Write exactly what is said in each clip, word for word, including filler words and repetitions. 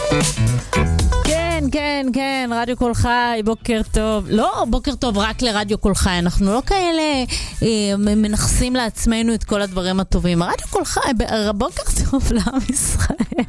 כן, כן, כן, רדיו קול חי, בוקר טוב. לא, בוקר טוב רק לרדיו קול חי. אנחנו לא כאלה אה, מנחסים לעצמנו את כל הדברים הטובים. רדיו קול חי, בוקר טוב לעם ישראל.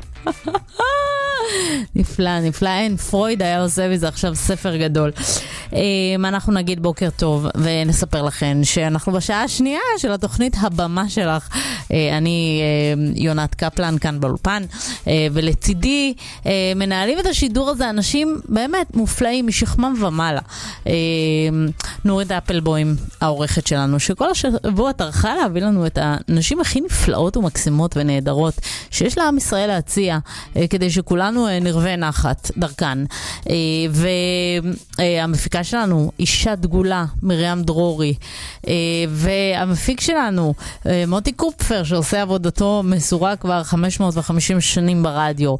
נפלא, נפלא. אין, פרויד היה עושה מזה עכשיו ספר גדול. אנחנו נגיד בוקר טוב ונספר לכם שאנחנו בשעה השנייה של התוכנית הבמה שלך. אני יונת קפלן כאן באולפן, ולצידי מנהלים את השידור הזה אנשים באמת מופלאים משכמם ומעלה. נורית אפלבוים, העורכת שלנו, שכל השבוע טרחה להביא לנו את האנשים הכי נפלאות ומקסימות ונהדרות שיש לעם ישראל להציע, כדי שכולנו נרווה נחת דרכן. והמפיקה שלנו, אישה דגולה, מרים דרורי, והמפיק שלנו, מוטי קופפר, שעושה עבודתו מסורה כבר חמש מאות וחמישים שנים ברדיו.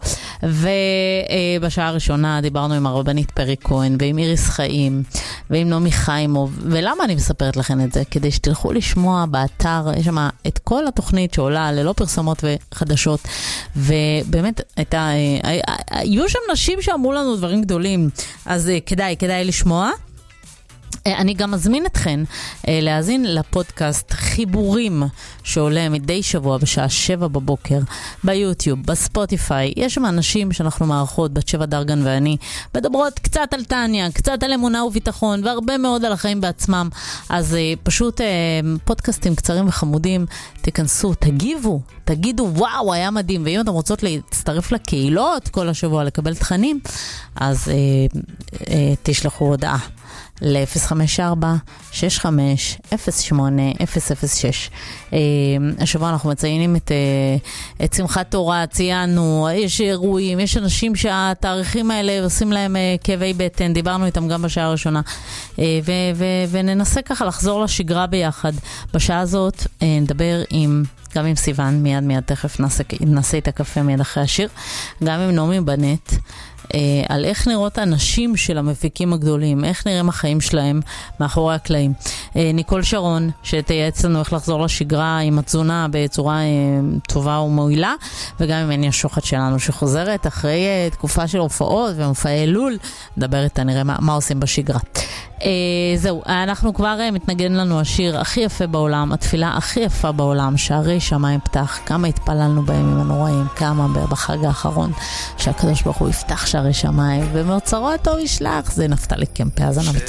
ובשעה הראשונה דיברנו עם הרבנית פרי כהן, ועם איריס חיים, ועם נעמי חיימוב. ולמה אני מספרת לכם את זה? כדי שתלכו לשמוע באתר, יש שם את כל התוכנית שעולה ללא פרסומות וחדשות, ובאמת הייתה, היו שם נשים שאמרו לנו דברים גדולים, אז כדאי, כדאי לשמוע. אני גם מזמין אתכן להאזין לפודקאסט חיבורים שעולה מדי שבוע בשעה שבע בבוקר ביוטיוב, בספוטיפיי. יש שם אנשים שאנחנו מערכות, בת שבע דרגן ואני, מדברות קצת על טניה, קצת על אמונה וביטחון והרבה מאוד על החיים בעצמם. אז פשוט פודקאסטים קצרים וחמודים, תכנסו, תגיבו, תגידו וואו היה מדהים. ואם אתם רוצות להצטרף לקהילות כל השבוע לקבל תכנים, אז אה, אה, תשלחו הודעה ל-אפס חמש ארבע שש חמש אפס שמונה אפס אפס שש. השבוע אנחנו מציינים את, את שמחת תורה, ציינו, יש אירועים, יש אנשים שהתאריכים האלה עושים להם כאבי בטן, דיברנו איתם גם בשעה הראשונה, ו- ו- וננסה ככה לחזור לשגרה ביחד. בשעה הזאת נדבר עם גם עם סיוון, מיד מיד תכף נעשה, נעשה את הקפה מיד אחרי השיר, גם עם נעמי בנט, על איך נראות האנשים של המפיקים הגדולים, איך נראים החיים שלהם מאחורי הקלעים. ניקול שרון, שתייעץ לנו איך לחזור לשגרה עם התזונה בצורה טובה ומועילה, וגם עם עניין שוחט שלנו שחוזרת אחרי תקופה של הופעות ומופעי אלול, נדבר איתה, נראה מה, מה עושים בשגרה. זהו, אנחנו כבר מתנגן לנו השיר הכי יפה בעולם, התפילה הכי יפה בעולם, שערי שמיים פתח. כמה התפללנו בימים הנוראים, כמה בחג האחרון שהקדוש ברוך הוא יפתח שערי שמיים ומאוצרו הטוב ישלח. זה נפתלי קמפה, האזנה מצוינת.